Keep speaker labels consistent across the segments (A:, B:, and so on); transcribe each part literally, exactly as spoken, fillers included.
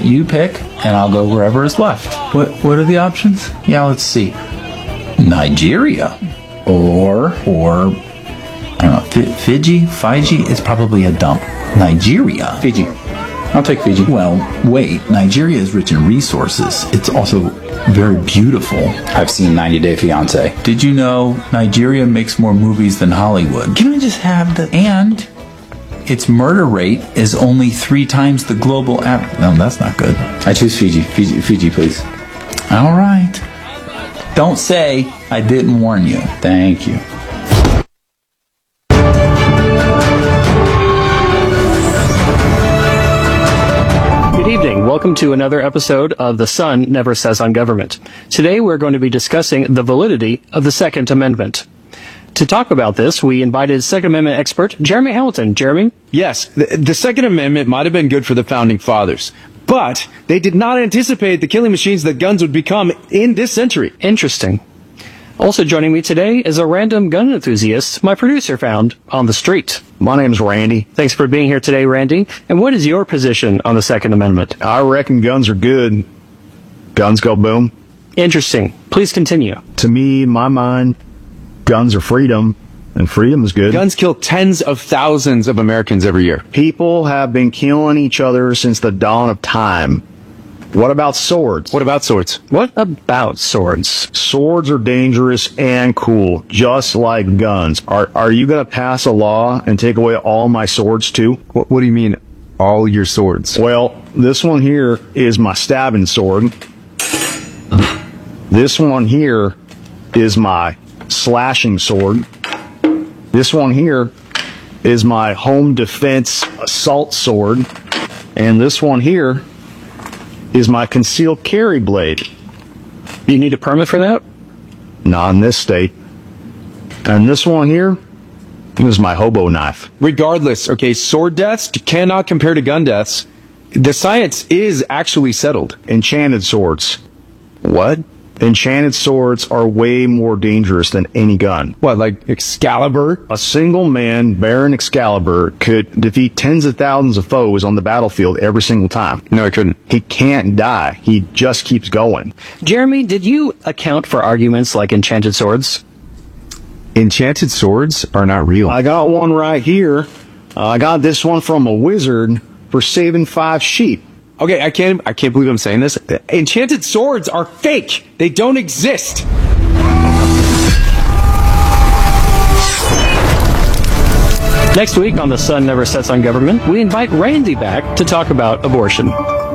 A: You pick, and I'll go wherever is left. What What are the options? Yeah, let's see. Nigeria, or or I don't know. F- Fiji, Fiji is probably a dump. Nigeria,
B: Fiji. I'll take Fiji.
A: Well, wait. Nigeria is rich in resources. It's also very beautiful.
B: I've seen ninety day fiance.
A: Did you know Nigeria makes more movies than Hollywood? Can I just have the... And its murder rate is only three times the global average. No, that's not good.
B: I choose Fiji. Fiji, Fiji, please.
A: All right. Don't say I didn't warn you.
B: Thank you.
C: Good evening. Welcome to another episode of The Sun Never Says on Government. Today we're going to be discussing the validity of the Second Amendment. To talk about this, we invited Second Amendment expert Jeremy Hamilton. Jeremy?
D: Yes, the, the Second Amendment might have been good for the Founding Fathers, but they did not anticipate the killing machines that guns would become in this century.
C: Interesting. Also joining me today is a random gun enthusiast my producer found on the street.
E: My name's Randy.
C: Thanks for being here today, Randy. And what is your position on the Second Amendment?
E: I reckon guns are good. Guns go boom.
C: Interesting. Please continue.
E: To me, in my mind, guns are freedom, and freedom is good.
D: Guns kill tens of thousands of Americans every year.
E: People have been killing each other since the dawn of time. What about swords?
D: What about swords?
C: What about swords?
E: Swords are dangerous and cool, just like guns. Are are you going to pass a law and take away all my swords too?
D: What, what do you mean, all your swords?
E: Well, this one here is my stabbing sword. This one here is my slashing sword. This one here is my home defense assault sword. And this one here is my concealed carry blade.
C: You need a permit for that?
E: Not in this state. And this one here is my hobo knife.
D: Regardless, okay, sword deaths cannot compare to gun deaths. The science is actually settled.
E: Enchanted swords.
D: What?
E: Enchanted swords are way more dangerous than any gun.
D: What, like Excalibur?
E: A single man bearing Excalibur could defeat tens of thousands of foes on the battlefield every single time.
D: No, I couldn't.
E: He can't die. He just keeps going.
C: Jeremy, did you account for arguments like enchanted swords?
D: Enchanted swords are not real.
E: I got one right here. Uh, I got this one from a wizard for saving five sheep.
D: Okay, I can't I can't believe I'm saying this. Enchanted swords are fake. They don't exist.
C: Next week on The Sun Never Sets on Government, we invite Randy back to talk about abortion.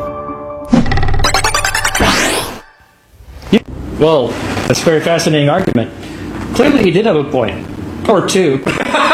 C: Yeah. Well, that's a very fascinating argument. Clearly he did have a point. Or two.